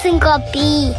Sunt copii.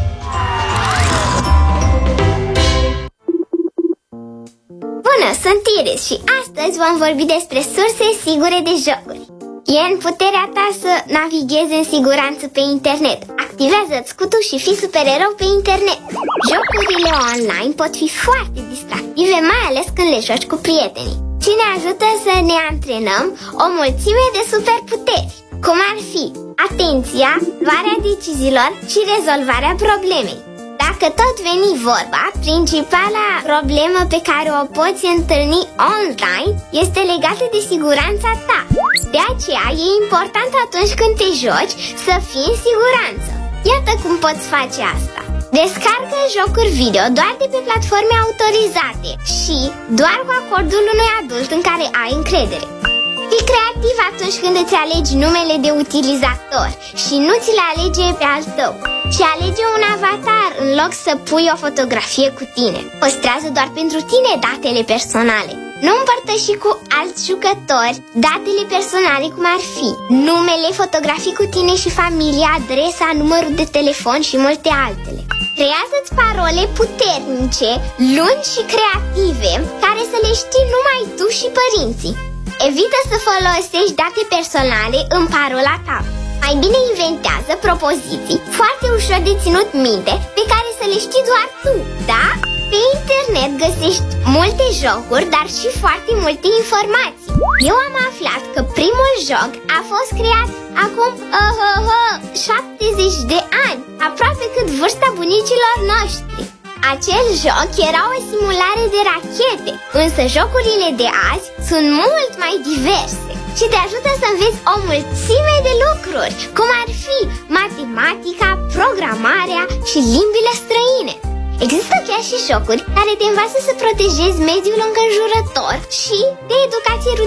Bună, sunt Iris și astăzi vom vorbi despre surse sigure de jocuri. E în puterea ta să navighezi în siguranță pe internet. Activează-ți scutul și fii supererou pe internet. Jocurile online pot fi foarte distractive, mai ales când le joci cu prietenii, și ne ajută să ne antrenăm o mulțime de superputeri, cum ar fi atenția, luarea deciziilor și rezolvarea problemei. Dacă tot veni vorba, principala problemă pe care o poți întâlni online este legată de siguranța ta. De aceea e important atunci când te joci să fii în siguranță. Iată cum poți face asta. Descarcă jocuri video doar de pe platforme autorizate și doar cu acordul unui adult în care ai încredere. Fii creativ atunci când îți alegi numele de utilizator și nu ți le alege pe al tău. Și alege un avatar în loc să pui o fotografie cu tine. Păstrează doar pentru tine datele personale. Nu împărtăși cu alți jucători datele personale, cum ar fi numele, fotografii cu tine și familia, adresa, numărul de telefon și multe altele. Creează-ți parole puternice, lungi și creative, care să le știi numai tu și părinții. Evită să folosești date personale în parola ta. Mai bine inventează propoziții foarte ușor de ținut minte, pe care să le știi doar tu, da? Pe internet găsești multe jocuri, dar și foarte multe informații. Eu am aflat că primul joc a fost creat acum 70 de ani, aproape cât vârsta bunicilor noștri. Acel joc era o simulare de rachete, însă jocurile de azi sunt mult mai diverse și te ajută să înveți o mulțime de lucruri, cum ar fi matematica, programarea și limbile străine. Există chiar și jocuri care te învață să protejezi mediul înconjurător și de educație